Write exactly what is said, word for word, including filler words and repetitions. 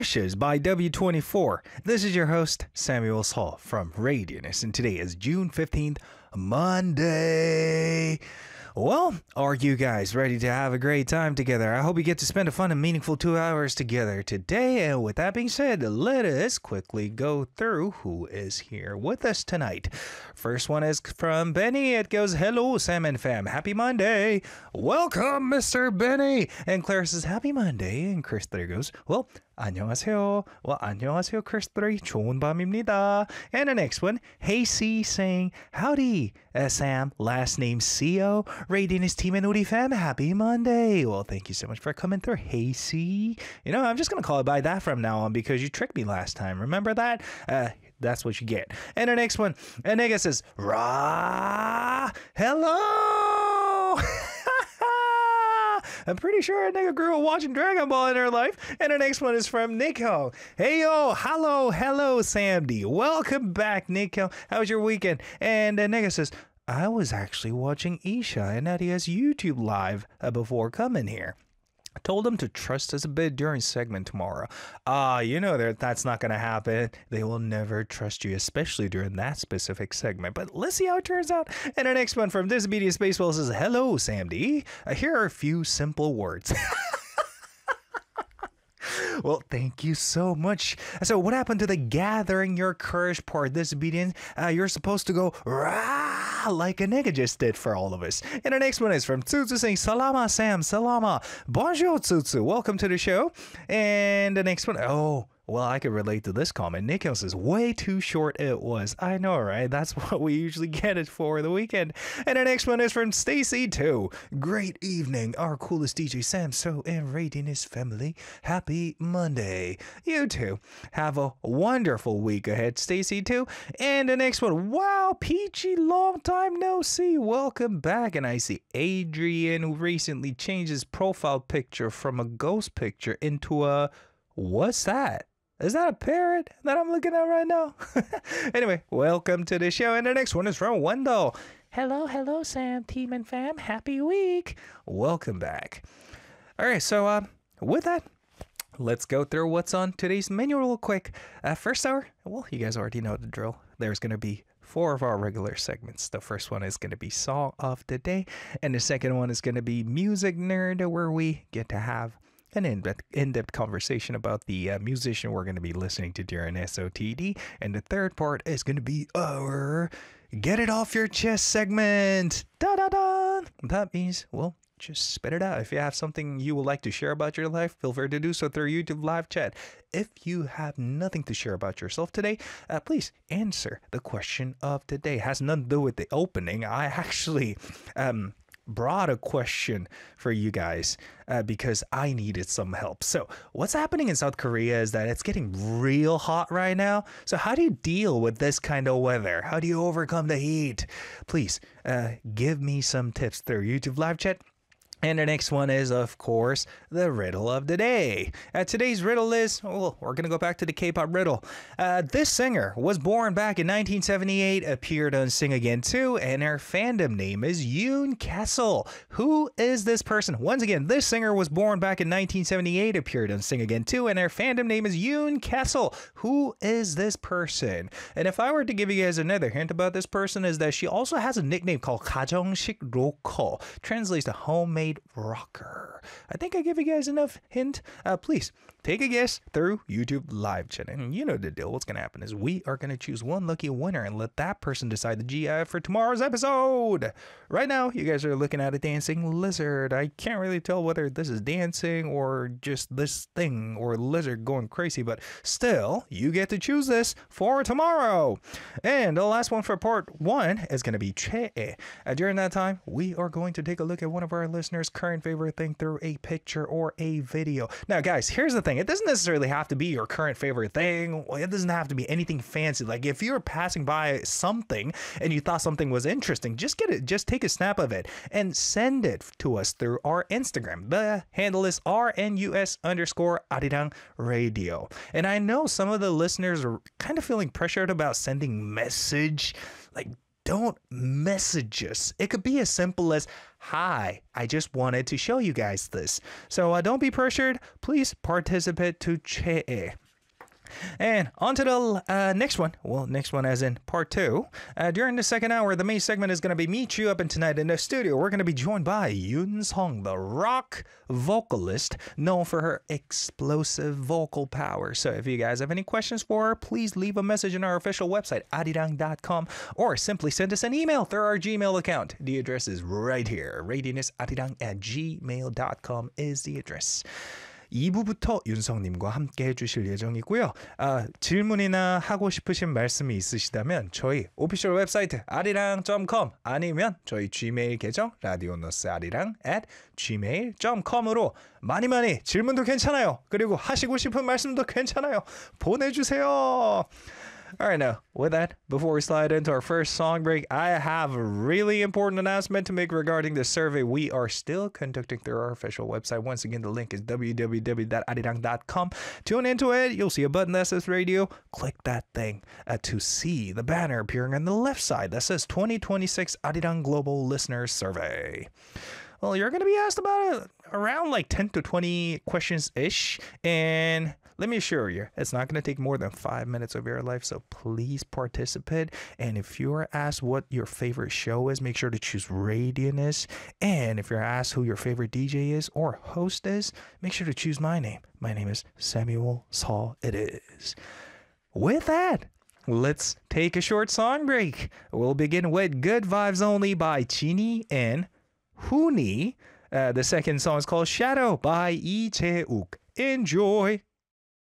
Ashes by W twenty-four. This is your host, Samuel Hall from Radianus, and today is June fifteenth, Monday. Well, are you guys ready to have a great time together? I hope you get to spend a fun and meaningful two hours together today. And with that being said, let us quickly go through who is here with us tonight. First one is from Benny. It goes, hello, Sam and fam. Happy Monday. Welcome, Mister Benny. And Claire says, happy Monday. And Chris there goes, well, 안녕하세요. Well, 안녕하세요, Chris three. 좋은 밤입니다. And the next one, Hey C saying, howdy, uh, Sam. Last name C O. Radianus team and Udi fam. Happy Monday. Well, thank you so much for coming through. Hey C. You know, I'm just going to call it by that from now on because you tricked me last time. Remember that? Uh, That's what you get. And the next one, a nigga says, Rah, hello. I'm pretty sure a nigga grew up watching Dragon Ball in her life. And the next one is from Nico. Hey, yo, hello, hello, Sam D. Welcome back, Nico. How was your weekend? And the nigga says, I was actually watching Isha and Nadia's YouTube live uh, before coming here. I told them to trust us a bit during segment tomorrow. Ah, uh, you know that that's not going to happen. They will never trust you, especially during that specific segment. But let's see how it turns out. And our next one from This Media Spacewell says, hello, Sam D. Uh, here are a few simple words. Well, thank you so much. So what happened to the gathering your courage part? This obedience, uh, you're supposed to go rah like a nigga just did for all of us. And our next one is from Tsutsu saying, Salama Sam, Salama. Bonjour Tsutsu, welcome to the show. And the next one, oh, well, I could relate to this comment. Nico says, way too short it was. I know, right? That's what we usually get it for the weekend. And the next one is from Stacy too. Great evening, our coolest D J Sam, so and Radianus family. Happy Monday. You too. Have a wonderful week ahead, Stacy too. And the next one, wow, Peachy, long time no see. Welcome back. And I see Adrian, who recently changed his profile picture from a ghost picture into a, what's that? Is that a parrot that I'm looking at right now? Anyway, welcome to the show. And the next one is from Wendell. Hello, hello, Sam, team, and fam. Happy week. Welcome back. All right, so uh, with that, let's go through what's on today's menu real quick. Uh, first hour, well, you guys already know the drill. There's going to be four of our regular segments. The first one is going to be Song of the Day. And the second one is going to be Music Nerd, where we get to have an in-depth, in-depth conversation about the uh, musician we're going to be listening to during S O T D. And the third part is going to be our Get It Off Your Chest segment. Da-da-da! That means, well, just spit it out. If you have something you would like to share about your life, feel free to do so through YouTube live chat. If you have nothing to share about yourself today, uh, please answer the question of the day. It has nothing to do with the opening. I actually... um. brought a question for you guys uh, because I needed some help. So what's happening in South Korea is that it's getting real hot right now. So how do you deal with this kind of weather? How do you overcome the heat? Please uh, give me some tips through YouTube live chat. And the next one is, of course, the riddle of the day. Uh, today's riddle is, well, we're going to go back to the K-pop riddle. Uh, this singer was born back in nineteen seventy-eight, appeared on Sing Again two, and her fandom name is Yoon Kessel. Who is this person? Once again, this singer was born back in nineteen seventy-eight, appeared on Sing Again two, and her fandom name is Yoon Kessel. Who is this person? And if I were to give you guys another hint about this person, is that she also has a nickname called 가정식 로커, translates to homemade rocker. I think I gave you guys enough hint. Uh, please take a guess through YouTube live chat. And you know the deal. What's going to happen is we are going to choose one lucky winner and let that person decide the G I F for tomorrow's episode. Right now, you guys are looking at a dancing lizard. I can't really tell whether this is dancing or just this thing or lizard going crazy, but still, you get to choose this for tomorrow. And the last one for part one is going to be Che. Uh, during that time, we are going to take a look at one of our listeners' current favorite thing through a picture or a video. Now, guys, here's the thing. It doesn't necessarily have to be your current favorite thing. It doesn't have to be anything fancy. Like if you're passing by something and you thought something was interesting, just get it, just take a snap of it and send it to us through our Instagram. The handle is R N U S underscore Arirang Radio. And I know some of the listeners are kind of feeling pressured about sending message, like don't message us. It could be as simple as, hi, I just wanted to show you guys this. So uh, don't be pressured. Please participate to che. And on to the uh, next one. Well, next one as in part two. Uh, during the second hour, the main segment is going to be me, Chu, up and tonight in the studio. We're going to be joined by Yoon Sung, the rock vocalist known for her explosive vocal power. So if you guys have any questions for her, please leave a message on our official website, arirang dot com, or simply send us an email through our Gmail account. The address is right here. radianessarirang at gmail dot com is the address. 이 부부터 윤성님과 함께 해주실 예정이고요. 아, 질문이나 하고 싶으신 말씀이 있으시다면 저희 오피셜 웹사이트 아리랑 닷 컴 아니면 저희 지메일 계정 라디오너스 아리랑 at gmail dot com으로 많이 많이 질문도 괜찮아요. 그리고 하시고 싶은 말씀도 괜찮아요. 보내주세요. All right, now, with that, before we slide into our first song break, I have a really important announcement to make regarding the survey we are still conducting through our official website. Once again, the link is w w w dot arirang dot com. Tune into it. You'll see a button that says radio. Click that thing uh, to see the banner appearing on the left side that says twenty twenty-six Arirang Global Listeners Survey. Well, you're going to be asked about it around like ten to twenty questions-ish, and let me assure you, it's not going to take more than five minutes of your life, so please participate. And if you're asked what your favorite show is, make sure to choose Radianess. And if you're asked who your favorite D J is or host is, make sure to choose my name. My name is Samuel Saul. It is. With that, let's take a short song break. We'll begin with Good Vibes Only by Chini and Huni. Uh, the second song is called Shadow by Lee Jae-uk. Enjoy.